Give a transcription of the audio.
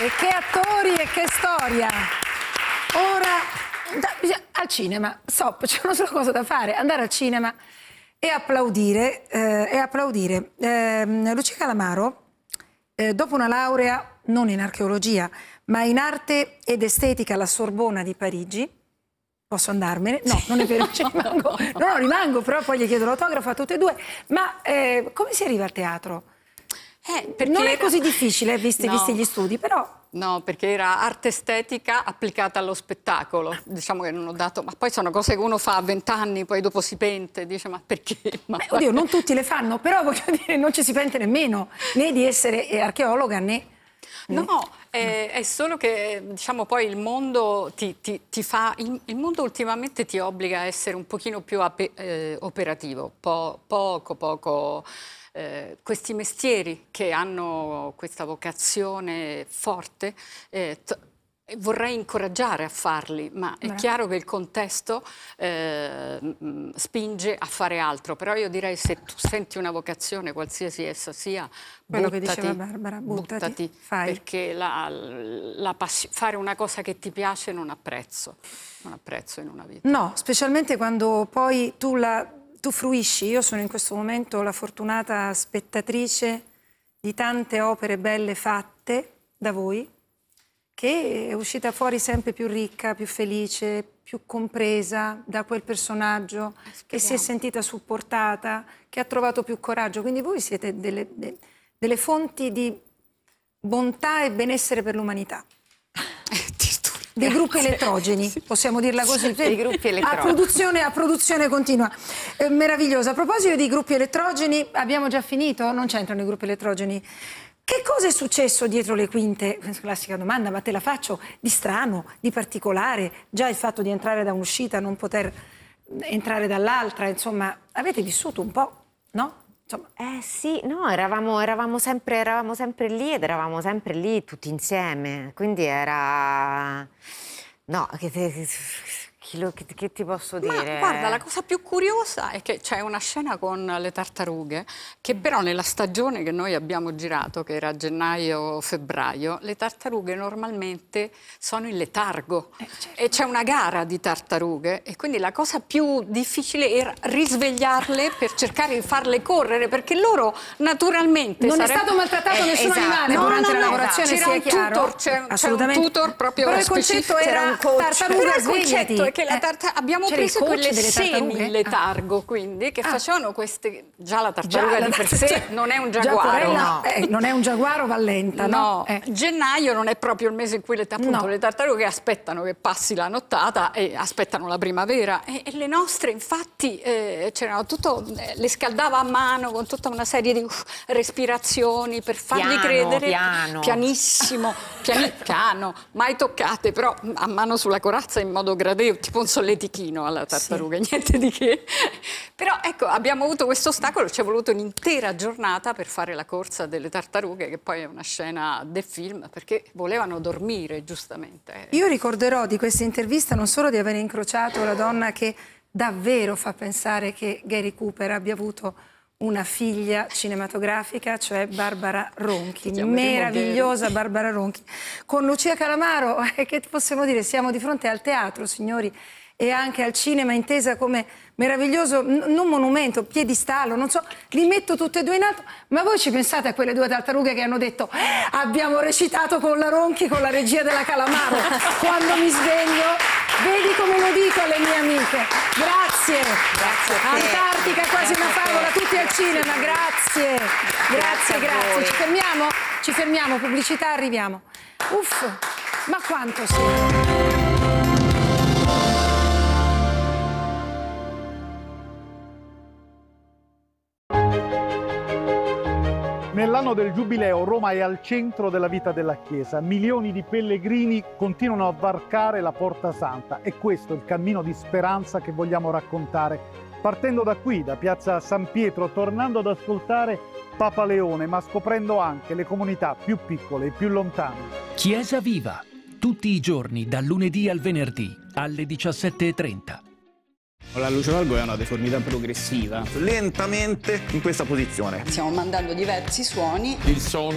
E che attori e che storia! Ora, al cinema, stop, c'è una sola cosa da fare, andare al cinema e applaudire. Lucia Calamaro, dopo una laurea non in archeologia, ma in arte ed estetica alla Sorbona di Parigi, posso andarmene? No, non è vero, ci rimango. No, rimango, però poi gli chiedo l'autografo a tutte e due. Ma come si arriva al teatro? Non è così difficile, visti gli studi, però... No, perché era arte estetica applicata allo spettacolo. Diciamo che non ho dato... Ma poi sono cose che uno fa a 20 anni, poi dopo si pente, dice ma perché? Oddio, non tutti le fanno, però voglio dire, non ci si pente nemmeno, né di essere archeologa, né... No, è solo che, diciamo, poi il mondo ti fa... Il mondo ultimamente ti obbliga a essere un pochino più operativo, poco... questi mestieri che hanno questa vocazione forte, vorrei incoraggiare a farli, ma è chiaro che il contesto spinge a fare altro. Però io direi, se tu senti una vocazione, qualsiasi essa sia, quello che diceva Barbara, buttati, fai. Perché fare una cosa che ti piace non ha prezzo in una vita. No, specialmente quando poi tu fruisci. Io sono in questo momento la fortunata spettatrice di tante opere belle fatte da voi, che è uscita fuori sempre più ricca, più felice, più compresa da quel personaggio, che si è sentita supportata, che ha trovato più coraggio. Quindi voi siete delle fonti di bontà e benessere per l'umanità. Dei gruppi elettrogeni, possiamo dirla così. Dei gruppi elettrogeni. A produzione continua. Meravigliosa. A proposito di gruppi elettrogeni, abbiamo già finito? Non c'entrano i gruppi elettrogeni. Che cosa è successo dietro le quinte? Classica domanda, ma te la faccio. Di strano, di particolare, già il fatto di entrare da un'uscita, non poter entrare dall'altra, insomma, avete vissuto un po', no? Insomma. Sì, no, eravamo sempre lì ed eravamo sempre lì tutti insieme, quindi era... No, che ti posso dire? Ma guarda, la cosa più curiosa è che c'è una scena con le tartarughe che però nella stagione che noi abbiamo girato, che era gennaio-febbraio, le tartarughe normalmente sono in letargo e c'è una gara di tartarughe e quindi la cosa più difficile era risvegliarle per cercare di farle correre, perché loro naturalmente non è stato maltrattato nessun animale durante la lavorazione, c'era un tutor, c'è un tutor proprio però il concetto era tartaruga, svegliati. Che abbiamo preso quelle semi letargo, quindi, che facevano queste... Già la tartaruga di per sé non è un giaguaro. Non è un giaguaro, va lenta, no? Gennaio non è proprio il mese in cui le tartarughe aspettano che passi la nottata e aspettano la primavera. E le nostre, infatti, c'erano tutto... le scaldava a mano con tutta una serie di respirazioni per fargli credere... Pianissimo, piano, mai toccate, però a mano sulla corazza in modo gradevole, tipo un solletichino alla tartaruga, niente di che. Però ecco, abbiamo avuto questo ostacolo, ci è voluto un'intera giornata per fare la corsa delle tartarughe, che poi è una scena del film, perché volevano dormire, giustamente. Io ricorderò di questa intervista non solo di aver incrociato la donna che davvero fa pensare che Gary Cooper abbia avuto una figlia cinematografica, cioè Barbara Ronchi, meravigliosa Barbara Ronchi. Con Lucia Calamaro, che possiamo dire, siamo di fronte al teatro, signori, e anche al cinema, intesa come meraviglioso, non monumento, piedistallo, non so, li metto tutte e due in alto, ma voi ci pensate a quelle due tartarughe che hanno detto abbiamo recitato con la Ronchi, con la regia della Calamaro, quando mi sveglio, vedi come lo dico alle mie amiche, grazie Antartica, quasi una favola, tutti al cinema, grazie, ci fermiamo, pubblicità, arriviamo, ma quanto sì. Nell'anno del Giubileo Roma è al centro della vita della Chiesa. Milioni di pellegrini continuano a varcare la Porta Santa e questo è il cammino di speranza che vogliamo raccontare. Partendo da qui, da Piazza San Pietro, tornando ad ascoltare Papa Leone, ma scoprendo anche le comunità più piccole e più lontane. Chiesa Viva, tutti i giorni, dal lunedì al venerdì, alle 17:30. La luce valgo è una deformità progressiva. Lentamente in questa posizione. Stiamo mandando diversi suoni. Il sonno